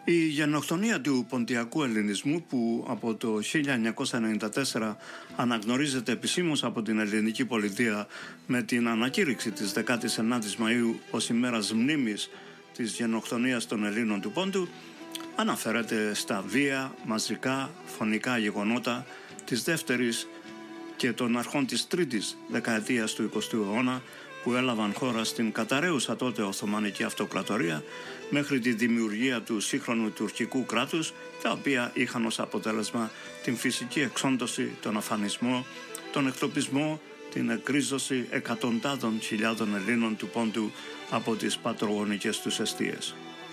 Η γενοκτονία του ποντιακού ελληνισμού, που από το 1994 αναγνωρίζεται επισήμως από την ελληνική πολιτεία με την ανακήρυξη της 19ης Μαΐου ως ημέρας μνήμης της γενοκτονίας των Ελλήνων του Πόντου, αναφέρεται στα βία, μαζικά, φωνικά γεγονότα της δεύτερης και των αρχών της τρίτης δεκαετίας του 20ου αιώνα, που έλαβαν χώρα στην καταραίουσα τότε Οθωμανική Αυτοκρατορία μέχρι τη δημιουργία του σύγχρονου τουρκικού κράτους, τα οποία είχαν ως αποτέλεσμα την φυσική εξόντωση, τον αφανισμό, τον εκτοπισμό, την εκρίζωση εκατοντάδων χιλιάδων Ελλήνων του Πόντου από τις πατρογονικές τους εστίες.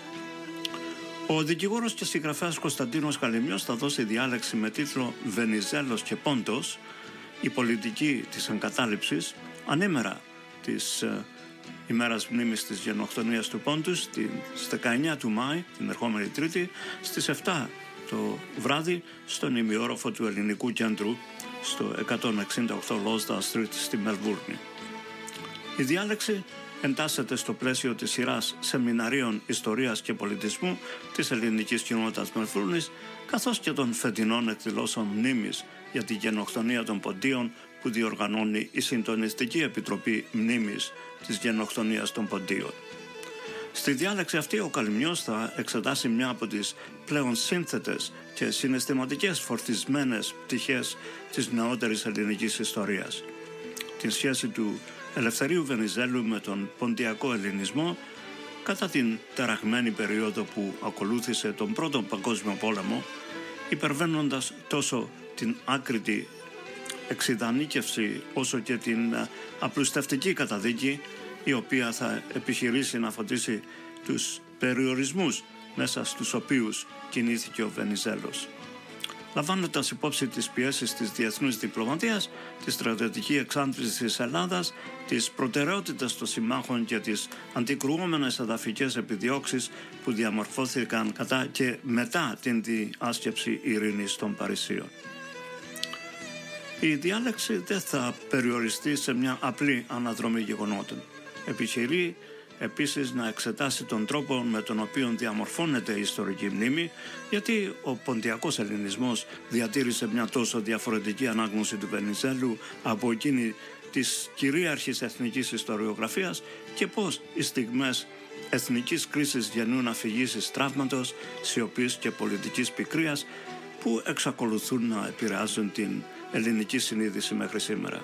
Ο δικηγόρος και συγγραφέας Κωνσταντίνος Καλυμιός θα δώσει διάλεξη με τίτλο «Βενιζέλος και Πόντος, η πολιτική της εγκατάλειψης», ανήμερα της ημέρας μνήμης της γενοκτονίας του Πόντου, στις 19 του Μάη, την ερχόμενη Τρίτη, στις 7 το βράδυ, στον ημιόροφο του Ελληνικού Κέντρου, στο 168 Lonsdale Street στη Μελβούρνη. Η διάλεξη εντάσσεται στο πλαίσιο της σειράς σεμιναρίων ιστορίας και πολιτισμού της ελληνικής κοινότητας Μελβούρνης, καθώς και των φετινών εκδηλώσεων μνήμης για τη γενοκτονία των Ποντίων που διοργανώνει η Συντονιστική Επιτροπή Μνήμης της Γενοκτονίας των Ποντίων. Στη διάλεξη αυτή ο Καλυμιός θα εξετάσει μια από τις πλέον σύνθετες και συναισθηματικές φορτισμένες πτυχές της νεότερης ελληνικής ιστορίας. Την σχέση του Ελευθερίου Βενιζέλου με τον ποντιακό ελληνισμό κατά την ταραγμένη περίοδο που ακολούθησε τον Πρώτο Παγκόσμιο Πόλεμο, υπερβαίνοντας τόσο την άκρητη εξειδανίκευση όσο και την απλουστευτική καταδίκη, η οποία θα επιχειρήσει να φωτίσει τους περιορισμούς μέσα στους οποίους κινήθηκε ο Βενιζέλος. Λαμβάνοντας υπόψη τις πιέσεις της διεθνούς διπλωματίας, τη στρατιωτική εξάντληση της Ελλάδας, τις προτεραιότητες των συμμάχων και τις αντικρουόμενες εδαφικές επιδιώξεις που διαμορφώθηκαν κατά και μετά την διάσκεψη ειρήνης των Παρισίων. Η διάλεξη δεν θα περιοριστεί σε μια απλή αναδρομή γεγονότων. Επιχειρεί επίσης να εξετάσει τον τρόπο με τον οποίο διαμορφώνεται η ιστορική μνήμη, γιατί ο ποντιακός ελληνισμός διατήρησε μια τόσο διαφορετική ανάγνωση του Βενιζέλου από εκείνη της κυρίαρχης εθνικής ιστοριογραφίας και πώς οι στιγμές εθνικής κρίσης γεννούν αφηγήσεις τραύματος, σιωπής και πολιτικής πικρίας που εξακολουθούν να επηρεάζουν την ελληνική συνείδηση μέχρι σήμερα.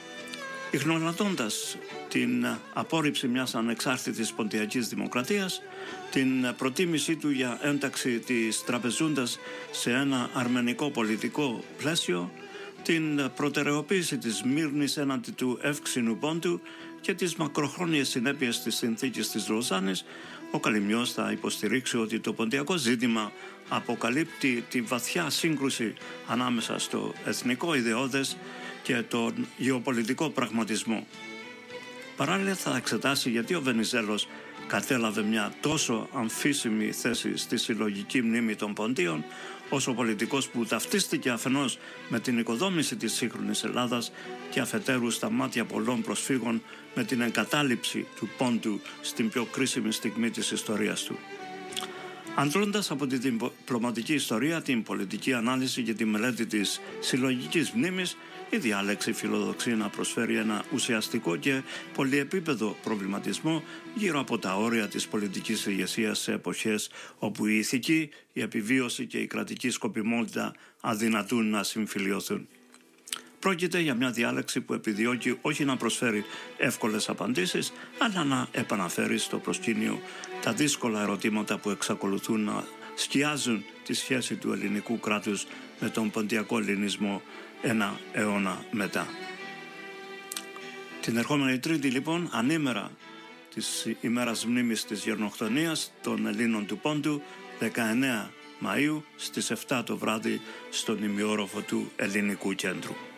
Ignoranώντας την απόρριψη μιας ανεξάρτητης ποντιακής δημοκρατίας, την προτίμησή του για ένταξη της τραπεζούντας σε ένα αρμενικό πολιτικό πλαίσιο, την προτεραιοποίηση της Σμύρνης έναντι του εύξηνου Πόντου και τις μακροχρόνιες συνέπειες της συνθήκης της Λοζάνης, ο Καλυμιός θα υποστηρίξει ότι το ποντιακό ζήτημα αποκαλύπτει τη βαθιά σύγκρουση ανάμεσα στο εθνικό ιδεώδες και τον γεωπολιτικό πραγματισμό. Παράλληλα θα εξετάσει γιατί ο Βενιζέλος κατέλαβε μια τόσο αμφίσιμη θέση στη συλλογική μνήμη των Ποντίων, ως ο πολιτικός που ταυτίστηκε αφενός με την οικοδόμηση της σύγχρονης Ελλάδας και αφετέρου στα μάτια πολλών προσφύγων με την εγκατάλειψη του Πόντου στην πιο κρίσιμη στιγμή της ιστορίας του. Αντλώντας από τη διπλωματική ιστορία, την πολιτική ανάλυση και τη μελέτη της συλλογικής μνήμης, η διάλεξη φιλοδοξεί να προσφέρει ένα ουσιαστικό και πολυεπίπεδο προβληματισμό γύρω από τα όρια της πολιτικής ηγεσίας σε εποχές όπου η ηθική, η επιβίωση και η κρατική σκοπιμότητα αδυνατούν να συμφιλιωθούν. Πρόκειται για μια διάλεξη που επιδιώκει όχι να προσφέρει εύκολες απαντήσεις, αλλά να επαναφέρει στο προσκήνιο τα δύσκολα ερωτήματα που εξακολουθούν να σκιάζουν τη σχέση του ελληνικού κράτους με τον ποντιακό ελληνισμό ένα αιώνα μετά. Την ερχόμενη Τρίτη λοιπόν, ανήμερα της ημέρας μνήμης της γενοκτονίας των Ελλήνων του Πόντου, 19 Μαΐου στις 7 το βράδυ στον ημιόροφο του Ελληνικού Κέντρου.